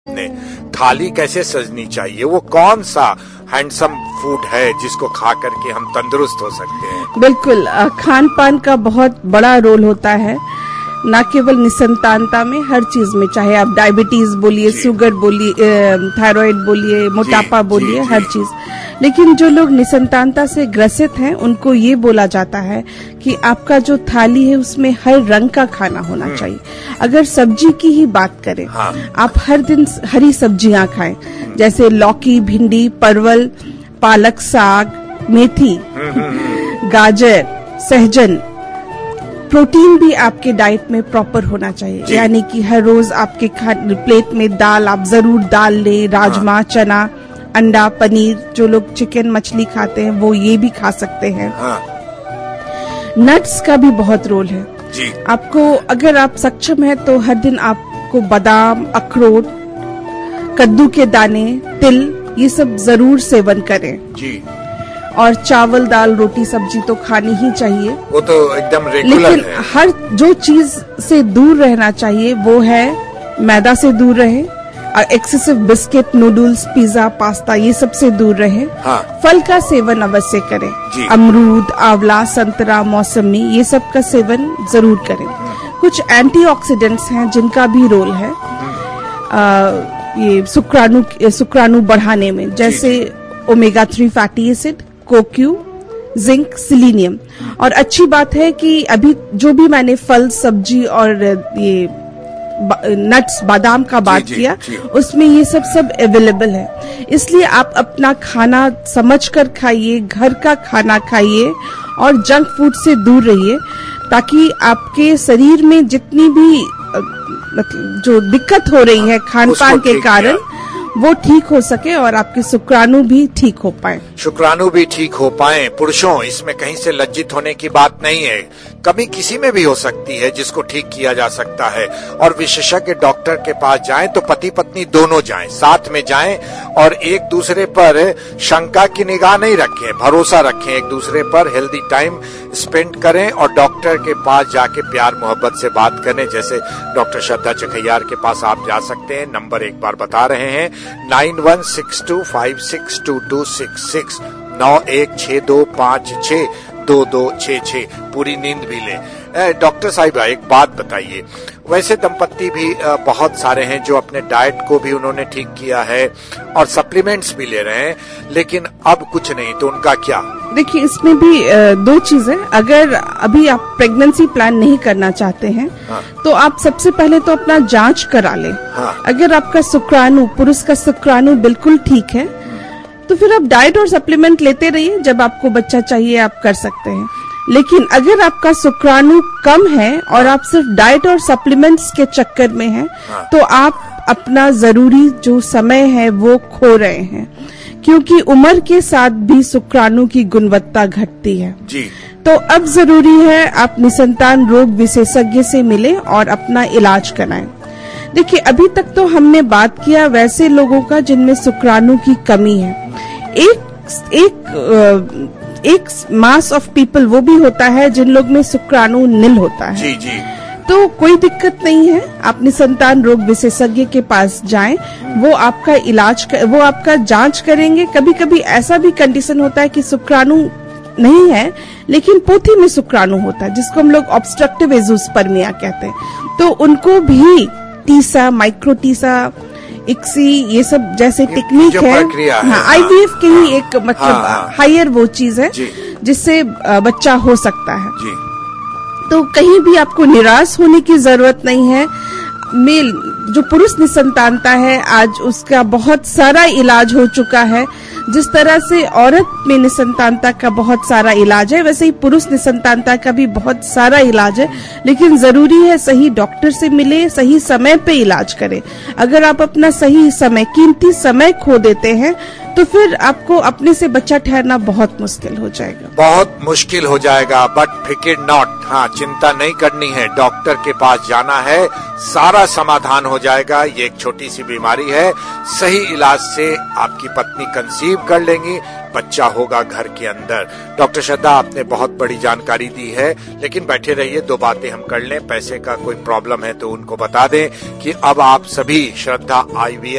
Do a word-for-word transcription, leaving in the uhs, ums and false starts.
ने थाली कैसे सजनी चाहिए, वो कौन सा हैंडसम फूड है जिसको खा करके हम तंदुरुस्त हो सकते हैं। बिल्कुल, खान पान का बहुत बड़ा रोल होता है, न केवल निसंतानता में, हर चीज में, चाहे आप डायबिटीज बोलिए, शुगर बोलिए, थायराइड बोलिए, मोटापा बोलिए, हर चीज। लेकिन जो लोग निसंतानता से ग्रसित हैं, उनको ये बोला जाता है कि आपका जो थाली है उसमें हर रंग का खाना होना चाहिए। अगर सब्जी की ही बात करें, हाँ। आप हर दिन हरी सब्जियां खाएं, जैसे लौकी, भिंडी, परवल, पालक, साग, मेथी, गाजर, सहजन। प्रोटीन भी आपके डाइट में प्रॉपर होना चाहिए, यानी कि हर रोज आपके प्लेट में दाल, आप जरूर दाल लें, राजमा, हाँ। चना, अंडा, पनीर। जो लोग चिकन मछली खाते हैं वो ये भी खा सकते हैं। हाँ। नट्स का भी बहुत रोल है जी। आपको अगर आप सक्षम है तो हर दिन आपको बादाम, अखरोट, कद्दू के दाने, तिल, ये सब जरूर सेवन करें जी। और चावल, दाल, रोटी, सब्जी तो खानी ही चाहिए, वो तो एकदम रेगुलर है। लेकिन हर जो चीज से दूर रहना चाहिए वो है मैदा से दूर रहे, और excessive biscuit, noodles, pizza, pasta, ये सब से दूर रहे। हाँ। फल का सेवन अवश्य करें, अमरूद, आंवला, संतरा, मौसमी, ये सब का सेवन जरूर करें। कुछ एंटीऑक्सीडेंट्स हैं जिनका भी रोल है आ, ये शुक्राणु शुक्राणु बढ़ाने में, जैसे omega three fatty acid, Coco, zinc, selenium. और अच्छी बात है कि अभी जो भी मैंने फल, सब्जी और ये नट्स, बादाम का बात जी, किया जी, जी. उसमें ये सब सब अवेलेबल है। इसलिए आप अपना खाना समझकर खाइए, घर का खाना खाइए और जंक फूड से दूर रहिए, ताकि आपके शरीर में जितनी भी मतलब जो दिक्कत हो रही है खान पान के कारण वो ठीक हो सके और आपके शुक्राणु भी ठीक हो पाए। शुक्राणु भी ठीक हो पाए। पुरुषों, इसमें कहीं से लज्जित होने की बात नहीं है, कमी किसी में भी हो सकती है जिसको ठीक किया जा सकता है। और विशेषज्ञ डॉक्टर के पास जाएं तो पति पत्नी दोनों जाएं, साथ में जाएं और एक दूसरे पर शंका की निगाह नहीं रखें, भरोसा रखें एक दूसरे पर, हेल्दी टाइम स्पेंड करें और डॉक्टर के पास जाके प्यार मोहब्बत से बात करें। जैसे डॉक्टर श्रद्धा चखैयार के पास आप जा सकते हैं, नंबर एक बार बता रहे हैं, nine one six to five six to to six six, नौ एक छह दो पाँच छह दो दो छह छह। पूरी नींद भी ले। डॉक्टर साहिबा, एक बात बताइए, वैसे दंपत्ति भी बहुत सारे हैं जो अपने डाइट को भी उन्होंने ठीक किया है और सप्लीमेंट्स भी ले रहे हैं, लेकिन अब कुछ नहीं, तो उनका क्या? देखिए, इसमें भी दो चीजें। अगर अभी आप प्रेगनेंसी प्लान नहीं करना चाहते हैं, हाँ। तो आप सबसे पहले तो अपना जांच करा लें। हाँ। अगर आपका शुक्राणु, पुरुष का शुक्राणु बिल्कुल ठीक है, तो फिर आप डाइट और सप्लीमेंट लेते रहिए, जब आपको बच्चा चाहिए आप कर सकते हैं। लेकिन अगर आपका शुक्राणु कम है और आप सिर्फ डाइट और सप्लीमेंट्स के चक्कर में हैं, हाँ। तो आप अपना जरूरी जो समय है वो खो रहे हैं, क्योंकि उम्र के साथ भी शुक्राणु की गुणवत्ता घटती है जी। तो अब जरूरी है आप निसंतान रोग विशेषज्ञ से मिलें और अपना इलाज कराएं। देखिए, अभी तक तो हमने बात किया वैसे लोगों का जिनमें शुक्राणु की कमी है। एक एक एक मास ऑफ पीपल वो भी होता है जिन लोग में शुक्राणु नील होता है जी जी। तो कोई दिक्कत नहीं है, आप निसंतान रोग विशेषज्ञ के पास जाएं, वो आपका इलाज कर, वो आपका जांच करेंगे। कभी कभी ऐसा भी कंडीशन होता है कि शुक्राणु नहीं है लेकिन पोथी में शुक्राणु होता है, जिसको हम लोग ऑब्स्ट्रक्टिव एज़ोस्पर्मिया कहते हैं। तो उनको भी टीसा, माइक्रोटीसा, इक्सी, ये सब जैसे टेक्निक है, हाँ, आईवीएफ के ही एक मतलब हायर वो चीज है जिससे बच्चा हो सकता है जी। तो कहीं भी आपको निराश होने की जरूरत नहीं है। मेल जो पुरुष निसंतानता है, आज उसका बहुत सारा इलाज हो चुका है। जिस तरह से औरत में निसंतानता का बहुत सारा इलाज है, वैसे ही पुरुष निसंतानता का भी बहुत सारा इलाज है। लेकिन जरूरी है सही डॉक्टर से मिले, सही समय पे इलाज करें। अगर आप अपना सही समय, कीमती समय खो देते हैं, तो फिर आपको अपने से बच्चा ठहरना बहुत मुश्किल हो जाएगा, बहुत मुश्किल हो जाएगा। बट फिकिर नॉट, हाँ, चिंता नहीं करनी है, डॉक्टर के पास जाना है, सारा समाधान हो जाएगा। ये एक छोटी सी बीमारी है, सही इलाज से आपकी पत्नी कंसीव कर लेंगी, बच्चा होगा घर के अंदर। डॉक्टर श्रद्धा, आपने बहुत बड़ी जानकारी दी है, लेकिन बैठे रहिए, दो बातें हम कर लें। पैसे का कोई प्रॉब्लम है तो उनको बता दें कि अब आप सभी श्रद्धा आईवीएफ